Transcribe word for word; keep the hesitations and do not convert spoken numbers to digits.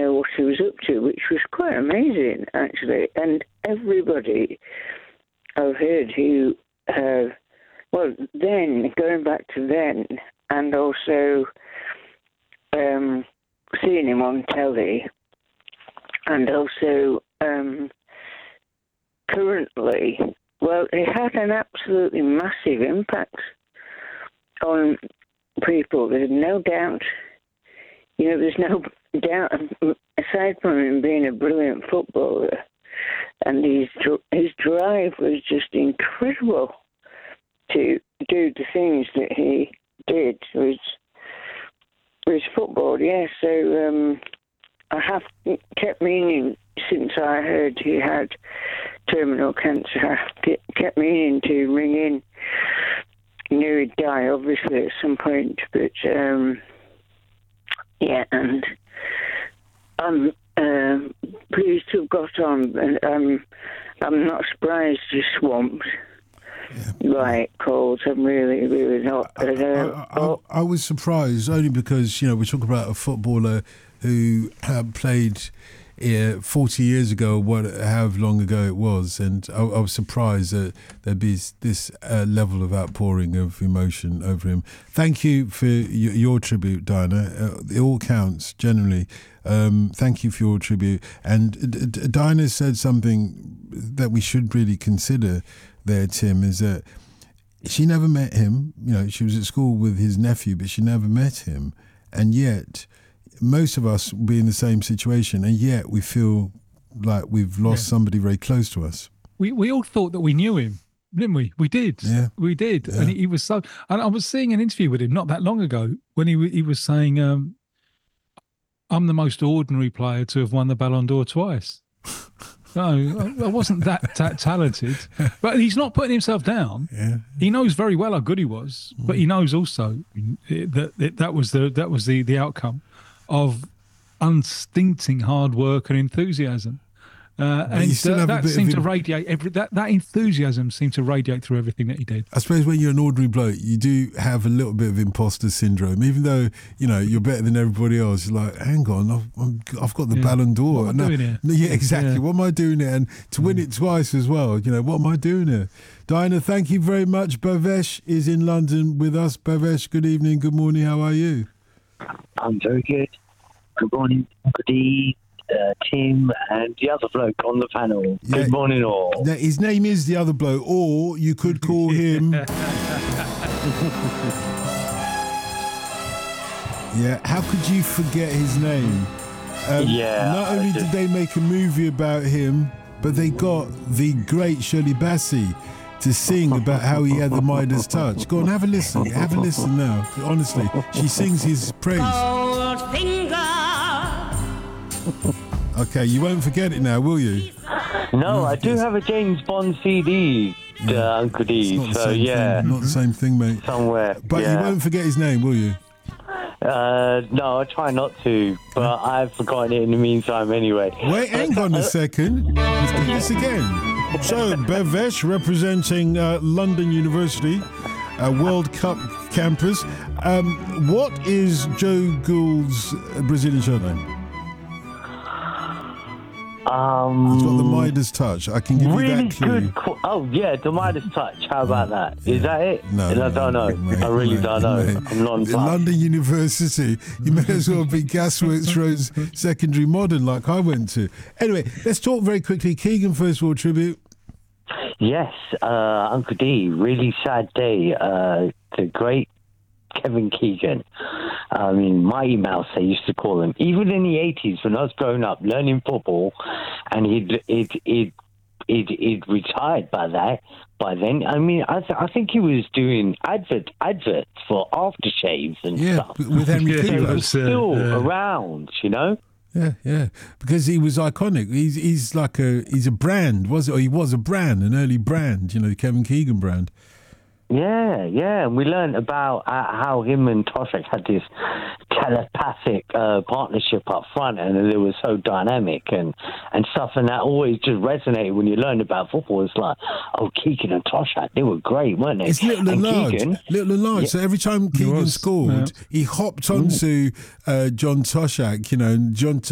know what he was up to, which was quite amazing, actually. And everybody I've heard who, uh, well, then, going back to then, and also um, seeing him on telly, and also um, currently, well, it had an absolutely massive impact on people. There's no doubt. You know, there's no doubt, aside from him being a brilliant footballer, and his his drive was just incredible to do the things that he did with, with football. Yeah, so um, I have kept meaning, since I heard he had terminal cancer, I kept meaning to ring in. Knew he'd die, obviously, at some point, but um, yeah, and I'm uh, pleased to have got on, and um, I'm not surprised you're swamped yeah. by colds. I'm really, really not. I, I, I, I was surprised only because, you know, we're talking about a footballer who had played uh, forty years ago, what, however long ago it was, and I, I was surprised that there'd be this uh, level of outpouring of emotion over him. Thank you for your, your tribute, Diana. Uh, it all counts, generally. Um, thank you for your tribute. And D- D- Diana said something that we should really consider there, Tim, is that she never met him. You know, she was at school with his nephew, but she never met him. And yet, most of us will be in the same situation, and yet we feel like we've lost yeah. somebody very close to us. We we all thought that we knew him, didn't we? We did. Yeah. We did. Yeah. And he, he was so... And I was seeing an interview with him not that long ago when he he was saying, um, I'm the most ordinary player to have won the Ballon d'Or twice. No, I wasn't that, that talented. But he's not putting himself down. Yeah. He knows very well how good he was, but he knows also that that, that was the that was the, the outcome of unstinting hard work and enthusiasm. Uh, and uh, that seemed to radiate every that, that enthusiasm seemed to radiate through everything that he did. I suppose when you're an ordinary bloke, you do have a little bit of imposter syndrome, even though, you know, you're better than everybody else. You're like, hang on, I've, I've got the yeah. Ballon d'Or. What am I doing here? Yeah, exactly. Yeah. What am I doing here? And to win it twice as well, you know, what am I doing here? Diana, thank you very much. Bhavesh is in London with us. Bhavesh, good evening, good morning. How are you? I'm very good. Good morning, good evening. Uh, Tim and the other bloke on the panel. Yeah, good morning, all. Now, his name is the other bloke, or you could call him. Yeah, how could you forget his name? Um, yeah. Not only just... did they make a movie about him, but they got the great Shirley Bassey to sing about how he had the Midas touch. Go on, have a listen. Have a listen now. Honestly, she sings his praise. Cold finger. Okay, you won't forget it now, will you? No, I do have a James Bond C D, uh, Uncle D. So yeah, thing. Not the same thing, mate. Somewhere, but yeah. you won't forget his name, will you? Uh, no, I try not to, but I've forgotten it in the meantime anyway. Wait, hang on a second. Let's do this again. So, Bhavesh, representing uh, London University, a World Cup campus. Um, what is Joe Gould's Brazilian surname? Um, It's got the Midas touch. I can give really you that clue. Good qu- oh, yeah, the Midas touch. How about that? Yeah. Is that it? No, I no, don't know. mate, I really mate, don't know. mate. I'm not in London University. You may as well be Gasworks Road Secondary Modern like I went to. Anyway, let's talk very quickly. Keegan, first of all, tribute. Yes, uh, Uncle D, really sad day. Uh, the great Kevin Keegan. I mean, Mighty Mouse, they used to call him. Even in the eighties, when I was growing up, learning football, and he'd, he'd, he'd, he'd, he'd retired by that, by then. I mean, I, th- I think he was doing advert adverts for aftershaves and yeah, stuff. with Henry Yeah, Cooper. He was still uh, around, you know? Yeah, yeah, because he was iconic. He's he's like a he's a brand, was it? Or he was a brand, an early brand. You know, the Kevin Keegan brand. Yeah, yeah, and we learned about uh, how him and Toshak had this telepathic uh, partnership up front, and they were so dynamic and, and stuff, and that always just resonated when you learned about football. It's like, oh, Keegan and Toshak, they were great, weren't they? It's little and, and large, Keegan, little and large. Yeah. So every time Keegan was, scored, yeah. he hopped onto uh, John Toshak, you know, and John